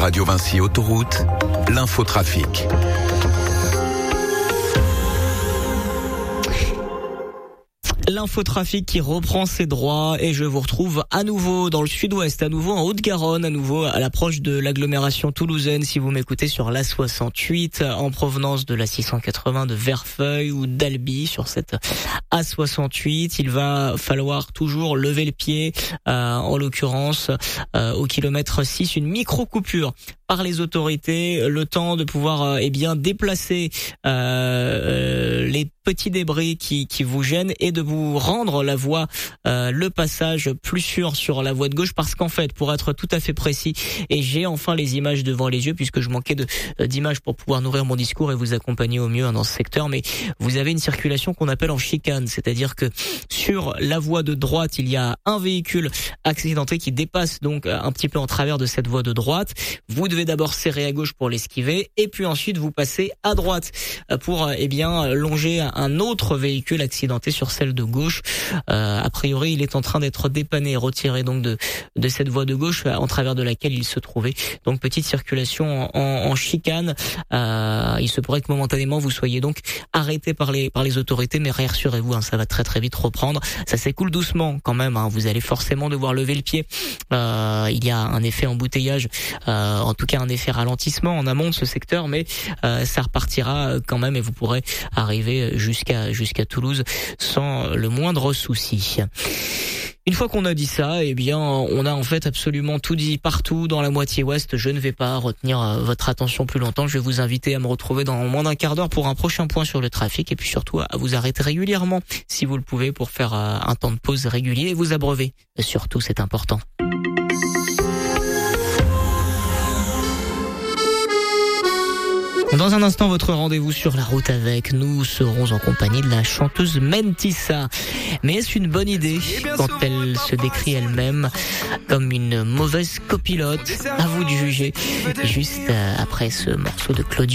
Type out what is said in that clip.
Radio Vinci Autoroute, l'infotrafic. L'infotrafic qui reprend ses droits et je vous retrouve à nouveau dans le sud-ouest, à nouveau en Haute-Garonne, à nouveau à l'approche de l'agglomération toulousaine si vous m'écoutez sur l'A68 en provenance de la 680 de Verfeuille ou d'Albi sur cette A68. Il va falloir toujours lever le pied, en l'occurrence au kilomètre 6, une micro-coupure par les autorités, le temps de pouvoir déplacer les petits débris qui vous gênent et de vous rendre la voie, le passage plus sûr sur la voie de gauche, parce qu'en fait, pour être tout à fait précis, et j'ai enfin les images devant les yeux puisque je manquais d'images pour pouvoir nourrir mon discours et vous accompagner au mieux dans ce secteur, mais vous avez une circulation qu'on appelle en chicane, c'est-à-dire que sur la voie de droite, il y a un véhicule accidenté qui dépasse donc un petit peu en travers de cette voie de droite. Vous devez d'abord serrer à gauche pour l'esquiver et puis ensuite vous passez à droite pour longer un autre véhicule accidenté sur celle de gauche. A priori, il est en train d'être dépanné et retiré donc de cette voie de gauche en travers de laquelle il se trouvait. Donc petite circulation en chicane. Il se pourrait que momentanément vous soyez donc arrêté par les autorités, mais rassurez-vous, ça va très très vite reprendre. Ça s'écoule doucement quand même. Vous allez forcément devoir lever le pied. Il y a un effet embouteillage, en tout cas un effet ralentissement en amont de ce secteur, mais ça repartira quand même et vous pourrez arriver jusqu'à Toulouse sans le moindre souci. Une fois qu'on a dit ça, on a en fait absolument tout dit partout dans la moitié ouest. Je ne vais pas retenir votre attention plus longtemps. Je vais vous inviter à me retrouver dans moins d'un quart d'heure pour un prochain point sur le trafic et puis surtout à vous arrêter régulièrement si vous le pouvez pour faire un temps de pause régulier et vous abreuver. Surtout, c'est important. Dans un instant, votre rendez-vous sur la route avec nous serons en compagnie de la chanteuse Mentissa. Mais est-ce une bonne idée quand elle se décrit elle-même comme une mauvaise copilote? À vous de juger. Juste après ce morceau de Claudio.